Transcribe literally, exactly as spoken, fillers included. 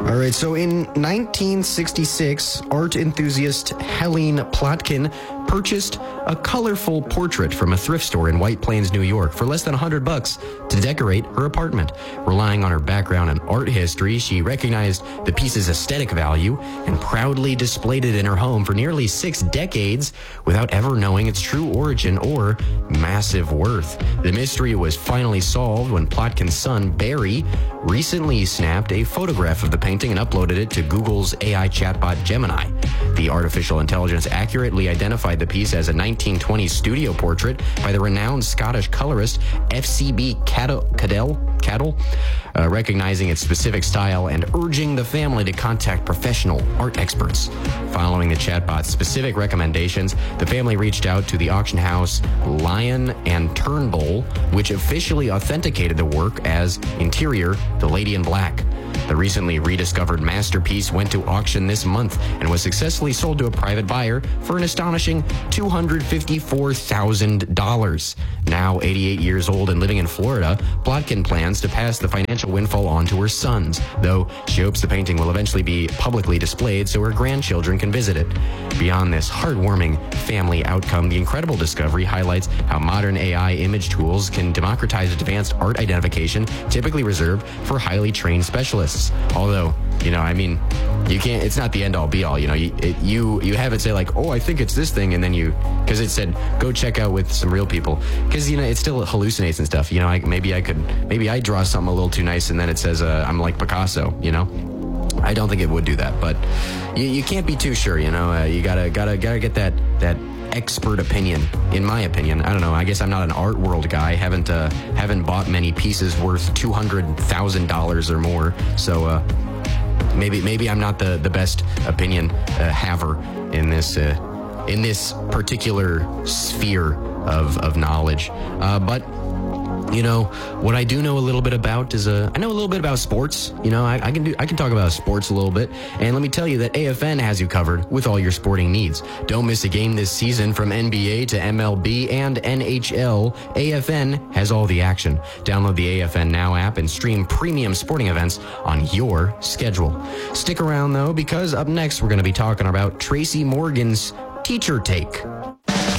All right, so in nineteen sixty-six, art enthusiast Helene Plotkin purchased a colorful portrait from a thrift store in White Plains, New York for less than one hundred bucks to decorate her apartment. Relying on her background in art history, she recognized the piece's aesthetic value and proudly displayed it in her home for nearly six decades without ever knowing its true origin or massive worth. The mystery was finally solved when Plotkin's son, Barry, recently snapped a photograph of the painting and uploaded it to Google's A I chatbot Gemini. The artificial intelligence accurately identified the piece as a nineteen twenties studio portrait by the renowned Scottish colorist F C B Cadell, Cadell, uh, recognizing its specific style and urging the family to contact professional art experts. Following the chatbot's specific recommendations, the family reached out to the auction house Lion and Turnbull, which officially authenticated the work as interior The Lady in Black. The recently rediscovered masterpiece went to auction this month and was successfully sold to a private buyer for an astonishing two hundred fifty-four thousand dollars. Now eighty-eight years old and living in Florida, Plotkin plans to pass the financial windfall on to her sons, though she hopes the painting will eventually be publicly displayed so her grandchildren can visit it. Beyond this heartwarming family outcome, the incredible discovery highlights how modern A I image tools can democratize advanced art identification typically reserved for highly trained specialists. Although, you know, I mean, you can't, it's not the end all be all, you know, you, it, you, you have it say like, oh, I think it's this thing. And then you, cause it said, go check out with some real people. Cause, you know, it still hallucinates and stuff. You know, I, maybe I could, maybe I draw something a little too nice and then it says, uh, I'm like Picasso, you know? I don't think it would do that, but you, you can't be too sure, you know, uh, you gotta, gotta, gotta get that, that expert opinion, in my opinion. I don't know, I guess I'm not an art world guy, haven't, uh, haven't bought many pieces worth two hundred thousand dollars or more, so, uh, maybe, maybe I'm not the, the best opinion, uh, haver in this, uh, in this particular sphere of, of knowledge, uh, but you know, what I do know a little bit about is uh, I know a little bit about sports. You know, I, I can do I can talk about sports a little bit. And let me tell you that A F N has you covered with all your sporting needs. Don't miss a game this season from N B A to M L B and N H L. A F N has all the action. Download the A F N Now app and stream premium sporting events on your schedule. Stick around though, because up next we're going to be talking about Tracy Morgan's Teacher Take.